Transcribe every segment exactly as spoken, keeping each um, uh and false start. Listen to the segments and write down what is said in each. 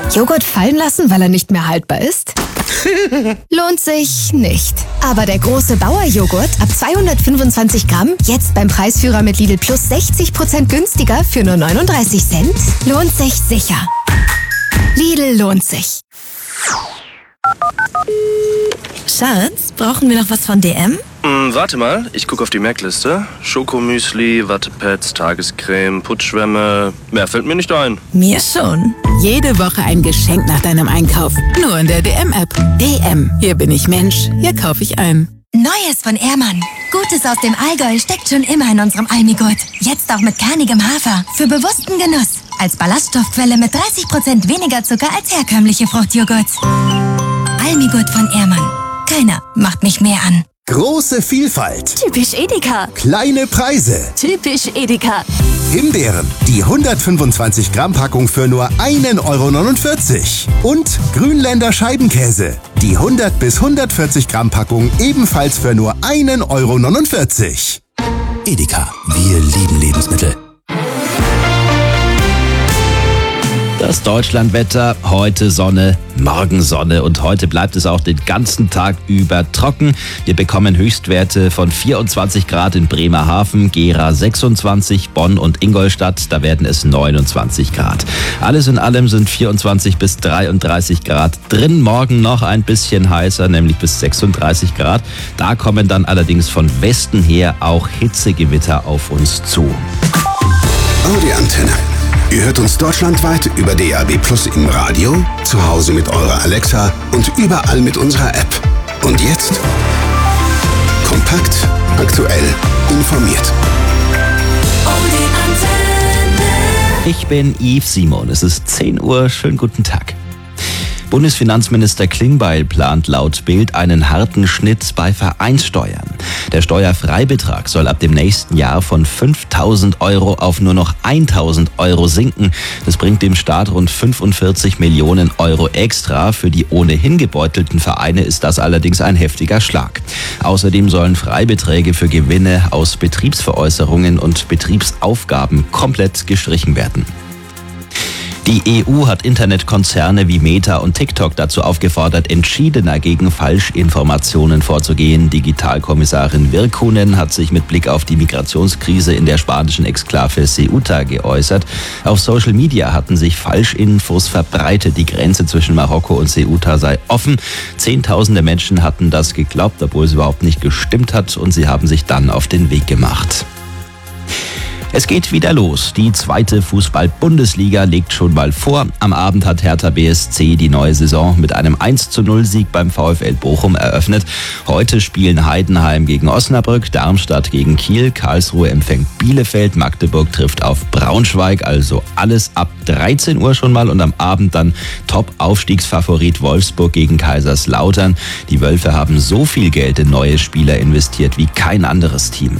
Joghurt fallen lassen, weil er nicht mehr haltbar ist? Lohnt sich nicht. Aber der große Bauer-Joghurt ab zweihundertfünfundzwanzig Gramm, jetzt beim Preisführer mit Lidl Plus sechzig Prozent günstiger für nur neununddreißig Cent, lohnt sich sicher. Lidl lohnt sich. Schatz, brauchen wir noch was von D M? Mm, warte mal, ich gucke auf die Merkliste. Schokomüsli, Wattepads, Tagescreme, Putzschwämme. Mehr fällt mir nicht ein. Mir schon. Jede Woche ein Geschenk nach deinem Einkauf. Nur in der D M-App. D M. Hier bin ich Mensch. Hier kaufe ich ein. Neues von Ehrmann. Gutes aus dem Allgäu steckt schon immer in unserem Almigurt. Jetzt auch mit kernigem Hafer. Für bewussten Genuss. Als Ballaststoffquelle mit dreißig Prozent weniger Zucker als herkömmliche Fruchtjoghurts. Almigurt von Ehrmann. Keiner macht mich mehr an. Große Vielfalt. Typisch Edeka. Kleine Preise. Typisch Edeka. Himbeeren, die hundertfünfundzwanzig Gramm Packung für nur ein Euro neunundvierzig. Und Grünländer Scheibenkäse, die hundert bis hundertvierzig Gramm Packung ebenfalls für nur ein Euro neunundvierzig. Edeka, wir lieben Lebensmittel. Das Deutschlandwetter, heute Sonne, morgen Sonne und heute bleibt es auch den ganzen Tag über trocken. Wir bekommen Höchstwerte von vierundzwanzig Grad in Bremerhaven, Gera sechsundzwanzig, Bonn und Ingolstadt, da werden es neunundzwanzig Grad. Alles in allem sind vierundzwanzig bis dreiunddreißig Grad drin, morgen noch ein bisschen heißer, nämlich bis sechsunddreißig Grad. Da kommen dann allerdings von Westen her auch Hitzegewitter auf uns zu. Audi Antenne. Ihr hört uns deutschlandweit über D A B Plus im Radio, zu Hause mit eurer Alexa und überall mit unserer App. Und jetzt kompakt, aktuell, informiert. Ich bin Yves Simon, es ist zehn Uhr, schönen guten Tag. Bundesfinanzminister Klingbeil plant laut Bild einen harten Schnitt bei Vereinssteuern. Der Steuerfreibetrag soll ab dem nächsten Jahr von fünftausend Euro auf nur noch eintausend Euro sinken. Das bringt dem Staat rund fünfundvierzig Millionen Euro extra. Für die ohnehin gebeutelten Vereine ist das allerdings ein heftiger Schlag. Außerdem sollen Freibeträge für Gewinne aus Betriebsveräußerungen und Betriebsaufgaben komplett gestrichen werden. Die E U hat Internetkonzerne wie Meta und TikTok dazu aufgefordert, entschiedener gegen Falschinformationen vorzugehen. Digitalkommissarin Virkkunen hat sich mit Blick auf die Migrationskrise in der spanischen Exklave Ceuta geäußert. Auf Social Media hatten sich Falschinfos verbreitet. Die Grenze zwischen Marokko und Ceuta sei offen. Zehntausende Menschen hatten das geglaubt, obwohl es überhaupt nicht gestimmt hat, und sie haben sich dann auf den Weg gemacht. Es geht wieder los. Die zweite Fußball-Bundesliga legt schon mal vor. Am Abend hat Hertha B S C die neue Saison mit einem eins zu null Sieg beim VfL Bochum eröffnet. Heute spielen Heidenheim gegen Osnabrück, Darmstadt gegen Kiel, Karlsruhe empfängt Bielefeld, Magdeburg trifft auf Braunschweig. Also alles ab dreizehn Uhr schon mal, und am Abend dann Top-Aufstiegsfavorit Wolfsburg gegen Kaiserslautern. Die Wölfe haben so viel Geld in neue Spieler investiert wie kein anderes Team.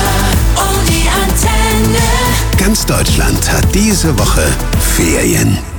Ganz Deutschland hat diese Woche Ferien.